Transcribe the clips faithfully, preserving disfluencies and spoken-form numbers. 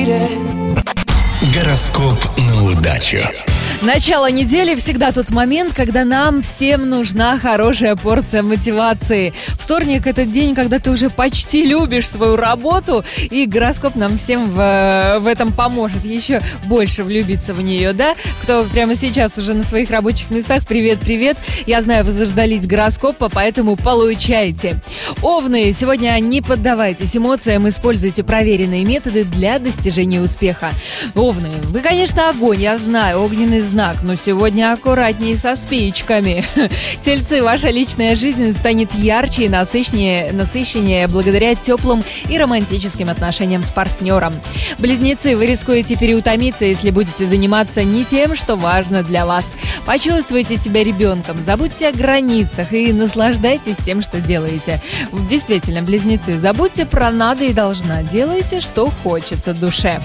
Гороскоп на удачу. Начало недели всегда тот момент, когда нам всем нужна хорошая порция мотивации. Вторник — это день, когда ты уже почти любишь свою работу, и гороскоп нам всем в, в этом поможет еще больше влюбиться в нее, да? Кто прямо сейчас уже на своих рабочих местах, привет-привет. Я знаю, вы заждались гороскопа, поэтому получайте. Овны, сегодня не поддавайтесь эмоциям, используйте проверенные методы для достижения успеха. Овны, вы, конечно, огонь, я знаю, огненный знак, но сегодня аккуратнее со спичками. Тельцы, ваша личная жизнь станет ярче и насыщеннее, насыщеннее благодаря теплым и романтическим отношениям с партнером. Близнецы, вы рискуете переутомиться, если будете заниматься не тем, что важно для вас. Почувствуйте себя ребенком, забудьте о границах и наслаждайтесь тем, что делаете. Действительно, близнецы, забудьте про «надо» и «должна». Делайте, что хочется душе.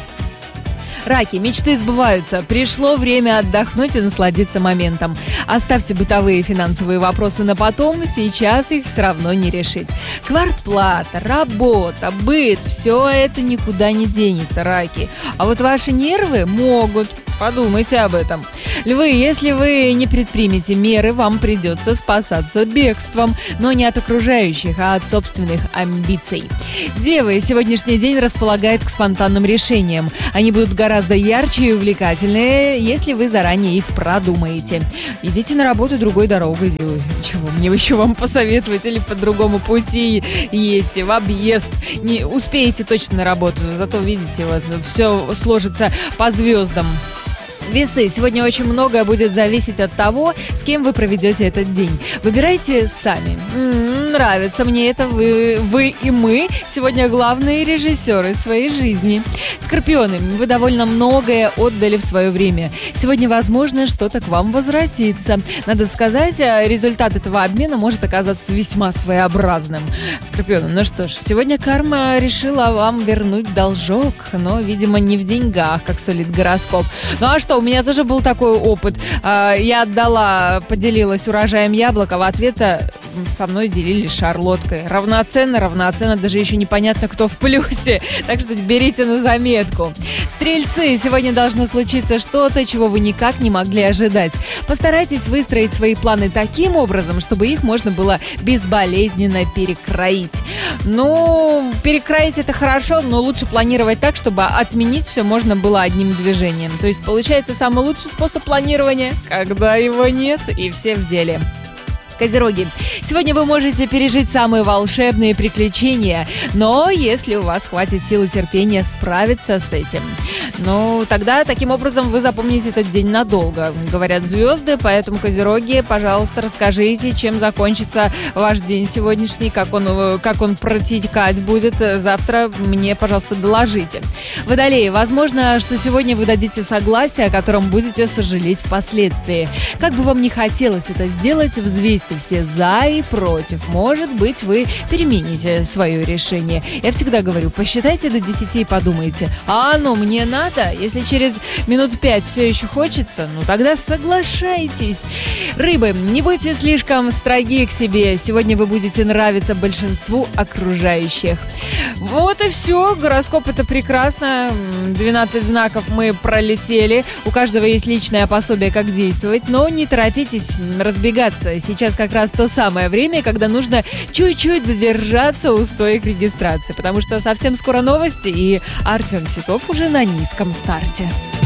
Раки, мечты сбываются. Пришло время отдохнуть и насладиться моментом. Оставьте бытовые и финансовые вопросы на потом, сейчас их все равно не решить. Квартплата, работа, быт – все это никуда не денется, раки. А вот ваши нервы могут. Подумайте об этом. Львы, если вы не предпримете меры, вам придется спасаться бегством, но не от окружающих, а от собственных амбиций. Девы, сегодняшний день располагает к спонтанным решениям. Они будут гораздо ярче и увлекательнее, если вы заранее их продумаете. Идите на работу другой дорогой. Чего мне еще вам посоветовать? Или по другому пути едьте, в объезд. Не успеете точно на работу, зато видите, вот все сложится по звездам. Весы, сегодня очень многое будет зависеть от того, с кем вы проведете этот день. Выбирайте сами. М-м, нравится мне это, вы, вы и мы сегодня главные режиссеры своей жизни. Скорпионы, вы довольно многое отдали в свое время. Сегодня, возможно, что-то к вам возвратится. Надо сказать, результат этого обмена может оказаться весьма своеобразным. Скорпионы, ну что ж, сегодня карма решила вам вернуть должок, но, видимо, не в деньгах, как сулит гороскоп. Ну а что? У меня тоже был такой опыт. Я отдала, поделилась урожаем яблок, а в ответ со мной делились шарлоткой. Равноценно, равноценно, даже еще непонятно, кто в плюсе. Так что берите на заметку. Стрельцы, сегодня должно случиться что-то, чего вы никак не могли ожидать. Постарайтесь выстроить свои планы таким образом, чтобы их можно было безболезненно перекроить. Ну, перекроить это хорошо, но лучше планировать так, чтобы отменить все можно было одним движением. То есть, получается, самый лучший способ планирования, когда его нет, и все в деле. Козероги, сегодня вы можете пережить самые волшебные приключения, но если у вас хватит сил и терпения справиться с этим, ну, тогда таким образом вы запомните этот день надолго, говорят звезды, поэтому, Козероги, пожалуйста, расскажите, чем закончится ваш день сегодняшний, как он, как он протекать будет, завтра мне, пожалуйста, доложите. Водолеи, возможно, что сегодня вы дадите согласие, о котором будете сожалеть впоследствии. Как бы вам ни хотелось это сделать, взвесьте все за и против. Может быть, вы перемените свое решение. Я всегда говорю, посчитайте до десяти и подумайте, а оно мне надо? Если через минут пять все еще хочется, ну тогда соглашайтесь. Рыбы, не будьте слишком строги к себе. Сегодня вы будете нравиться большинству окружающих. Вот и все. Гороскоп — это прекрасно. двенадцать знаков мы пролетели. У каждого есть личное пособие, как действовать. Но не торопитесь разбегаться. Сейчас как раз то самое время, когда нужно чуть-чуть задержаться у стоек регистрации. Потому что совсем скоро новости, и Артем Титов уже на низком старте.